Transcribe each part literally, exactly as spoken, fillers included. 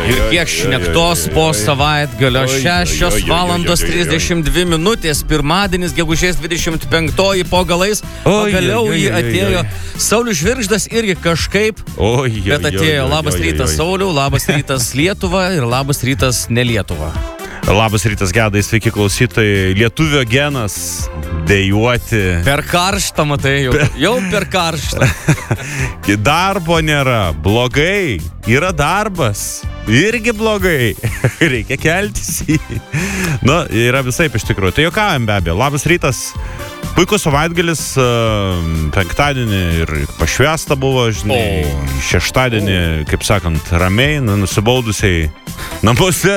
Ir kiek šnektos po savaitgalio šešios valandos trisdešimt dvi minutės, pirmadienis, gegužės dvidešimt penktoji po galais, pagaliau jį atėjo Saulius Žvirgždas irgi kažkaip, bet atėjo. Labas rytas Sauliau, labas rytas Lietuva ir labas rytas ne Lietuva. Labas rytas, Gedai, sveiki klausytojai. Lietuvio genas dejuoti. Per karštą, matai, jau, jau per karštą. Darbo nėra, blogai, yra darbas, irgi blogai. Reikia keltis į. Nu, yra visaip iš tikrųjų. Tai juokaujam be abejo. Labas rytas. Puikus savaitgalis, penktadienį ir pašvęsta buvo, žinai, oh. šeštadienį, oh. kaip sakant, ramiai, nusibaudusiai namuose.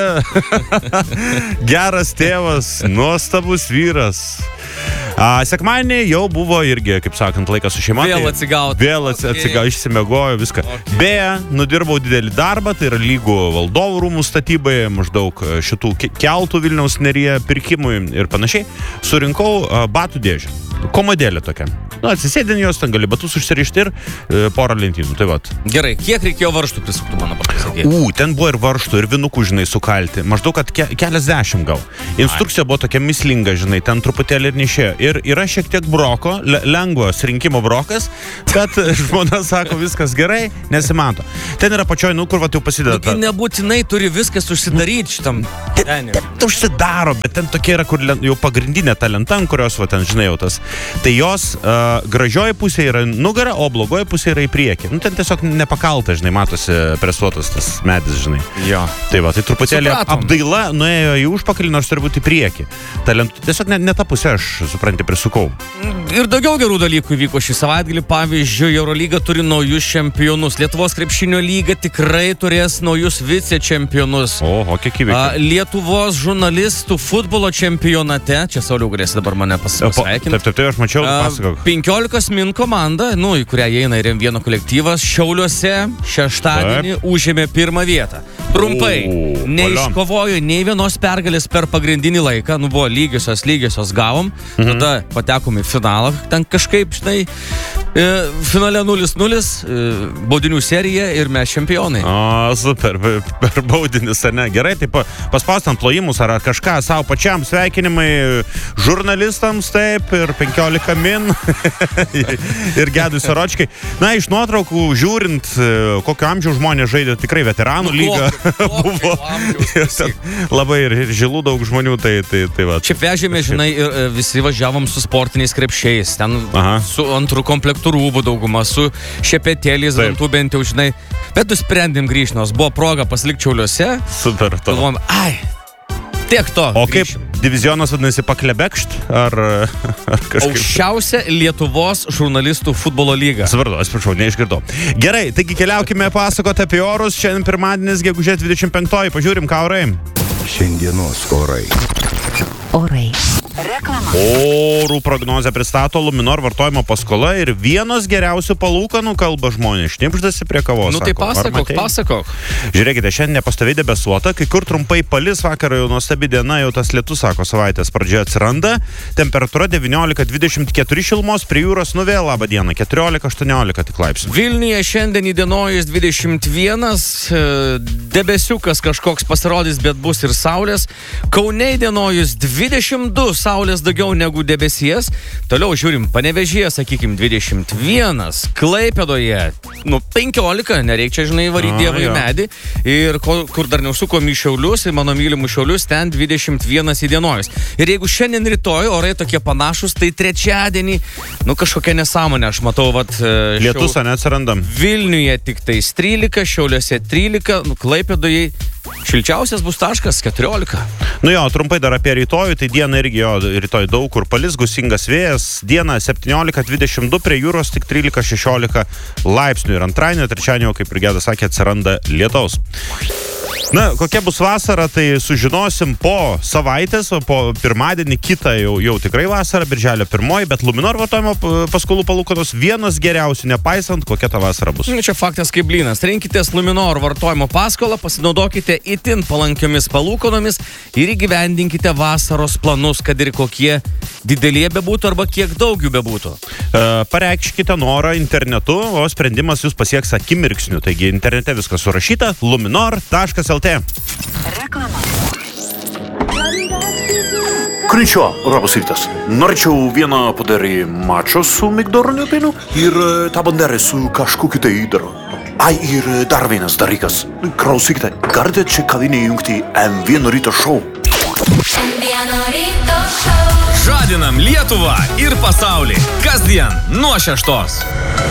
Geras tėvas, nuostabus vyras. A, sekmadienį jau buvo irgi, kaip sakant, laikas su šeima. Vėl atsigauti. Vėl atsigauti, okay. išsimiegojo viską. Okay. Beje, nudirbau didelį darbą, tai yra lygų valdovų rūmų statybai, maždaug šitų keltų Vilniaus Neryje pirkimui ir panašiai. Surinkau batų dėžę. Komodėlė tokia. Nu, atsisėdin jos, ten gali batus užsirišti ir e, porą lentynų. Tai vat. Gerai, kiek reikėjo varžtų prisuktų, mano pasakyti? U, ten buvo ir varžtų, ir vinukų, žinai, sukalti. Maždaug kad ke, keliasdešimt gal. Instrukcija buvo tokia mislinga, žinai, ten truputėlį ir nešėjo. Ir yra šiek tiek broko, le, lengvos rinkimo brokas, kad žmona sako, viskas gerai, nesimato. Ten yra pačioj, nu, kur vat jau pasideda. Nu, nebūtinai turi viskas užsidaryti šitam. Ten, ten užsidaro, bet ten tokia yra, kur jau pagrindinė ta lenta, kurios, va, ten, žinai, jau tas. Tai jos uh, gražioji pusė yra nugara, o blogoji pusė yra į priekį. Nu, ten tiesiog nepakalta, žinai, matosi presuotas tas medis, žinai. Jo. Tai va, tai truputėlį Supratom. Apdaila nuėjo į užpakalį, nors turi būti į priekį. Talent, tiesiog ne, ne ta pusė aš, supranti, prisukau. Ir daugiau gerų dalykų vyko šį savaitgalį. Pavyzdžiui, Eurolyga turi naujus čempionus. Lietuvos krepšinio lyga tikrai turės naujus vicečempionus. O, o kiek įvykių. Lietuvos žurnalistų futbolo čempionate, čia Sauliau galėsi dabar mane pasveikinti. Taip, taip, taip, aš mačiau, pasakok. penkiolikos min komanda, nu, į kurią įeina ir vieno kolektyvas, Šiauliuose šeštadienį taip. Užėmė pirmą vietą. Trumpai, o, neiškovojo nei vienos pergalės per pagrindinį laiką, nu buvo lygiosios, lygiosios gavom, mhm. tada patekom į finalą, ten kažkaip, žinai, e, finale nulis nulis, e, baudinių serija ir mes čempionai. O, super, per baudinius, ar ne? Gerai, tai pa, paspaustant plojimus ar kažką savo pačiam, sveikinimai žurnalistams, taip, ir penkiolika min ir Gedui Soročkai. Na, iš nuotraukų žiūrint, kokio amžiaus žmonės žaidė, tikrai veteranų nu, lyga buvo. Labai ir, ir žilų daug žmonių, tai, tai, tai va. Šiaip vežėme, žinai, ir visi važiavom su sportiniais krepšiais, ten Aha. su antrų komplektų rūbų dauguma, su šepetėliais, dantų bent jau, žinai. Bet nusprendėm grįžti, nors buvo proga pasilikti Šiauliuose. Super, to. Galvom, ai, tiek to. O grįšim. Kaip divizionas vadinasi Paklebekšt? Ar, ar kažkaip? Aukščiausia Lietuvos žurnalistų futbolo lyga. Svardu, atsiprašau, neišgirdau. Gerai, taigi keliaukime pasakoti apie orus. Šiandien pirmadienis, gegužės dvidešimt penktoji. Pažiūrim, ką orai. Šiandienos orai. Orai. Reklama. Orų prognozę pristato Luminor vartojimo paskola ir vienos geriausių palūkanų kalba žmonės. Šnipždasi prie kavos. Nu tai pasakok, pasakok. Žiūrėkite, šiandien nepastoviai debesuota, kai kur trumpai palis, vakar jau nuostabi diena, jau tas lietus, sako, savaitės pradžioje atsiranda. Temperatūra devyniolika dvidešimt keturi šilumos, prie jūros nu vėl labą dieną, keturiolika aštuoniolika tik laipsnių. Vilniuje šiandien įdienojus dvidešimt vienas, debesiukas kažkoks pasirodys, bet bus ir saulės. Kaune įdienojus dvidešimt du, saulės daugiau negu debesies. Toliau žiūrim, Panevėžyje, sakykim, dvidešimt vienas, Klaipėdoje, nu, penkiolika, nereikia, žinai, varyti dievą į medį. Ir ko, kur dar neužsukom į Šiaulius, į mano mylimus Šiaulius, ten dvidešimt vienas įdienojus. Ir jeigu šiandien rytoj orai tokie panašus, tai trečiadienį, nu, kažkokia nesąmonė, aš matau, vat... Šiau... Lietus, neatsirandam. Vilniuje tik tai trylika, Šiauliuose trylika, nu, Klaipėdoje šilčiausias bus taškas keturiolika. Nu jo, trumpai dar apie rytojų, tai dieną irgi jo, rytoj daug kur palis, gūsingas vėjas, dieną septyniolika dvidešimt du, prie jūros tik trylika šešiolika laipsnių ir antradienio, trečiadienio, kaip ir Gedas sakė, atsiranda lietaus. Na, kokia bus vasara, tai sužinosim po savaitės, o po pirmadienį kitą jau, jau tikrai vasara, birželio pirmoji, bet Luminor vartojimo paskolų palūkanos vienas geriausių, nepaisant, kokia ta vasara bus. Čia faktas kaip blynas. Rinkitės Luminor vartojimo paskolą, pasinaudokite itin palankiomis palūkanomis ir įgyvendinkite vasaros planus, kad ir kokie didelie bebūtų arba kiek daug jų bebūtų. E, pareikškite norą internetu, o sprendimas jūs pasieks akimirksniu. Taigi internete viskas surašyta, luminor taškas L T. Konnichiwa, labas rytas. Norėčiau vieną padarį mačą su migdoroniu pienu ir tą banderį su kažkokiu tai įdaru. Ai, ir dar vienas dalykas. Klausykite, galite čia kavinį jungti M vieno ryto šou. Žadinam Lietuvą ir pasaulį. Kasdien nuo šeštos.